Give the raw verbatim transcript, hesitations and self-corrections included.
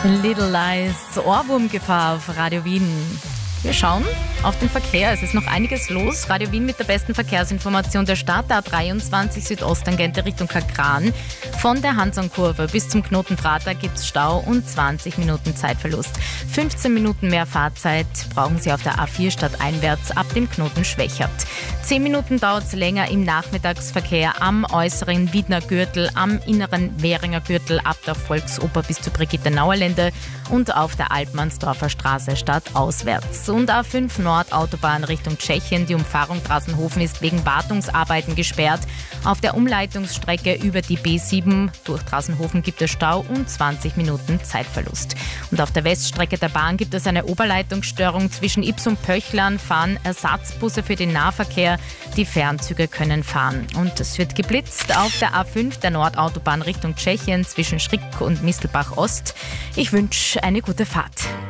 Little Lies, Ohrwurmgefahr auf Radio Wien. Wir schauen auf den Verkehr. Es ist noch einiges los. Radio Wien mit der besten Verkehrsinformation der Stadt. A dreiundzwanzig Südosttangente Richtung Kakran. Von der Hanson-Kurve bis zum Knoten Prater gibt es Stau und zwanzig Minuten Zeitverlust. fünfzehn Minuten mehr Fahrzeit brauchen Sie auf der A vier stadteinwärts ab dem Knoten Schwächert. zehn Minuten dauert es länger im Nachmittagsverkehr am äußeren Wiedner Gürtel, am inneren Währinger Gürtel ab der Volksoper bis zur Brigitte-Nauer-Linde und auf der Altmannsdorfer Straße stadtauswärts. Und A fünf Nord Autobahn Richtung Tschechien. Die Umfahrung Drassenhofen ist wegen Wartungsarbeiten gesperrt. Auf der Umleitungsstrecke über die B sieben durch Drassenhofen gibt es Stau und zwanzig Minuten Zeitverlust. Und auf der Weststrecke der Bahn gibt es eine Oberleitungsstörung. Zwischen Ips und Pöchlern fahren Ersatzbusse für den Nahverkehr. Die Fernzüge können fahren. Und es wird geblitzt auf der A fünf der Nordautobahn Richtung Tschechien zwischen Schrick und Mistelbach Ost. Ich wünsche eine gute Fahrt.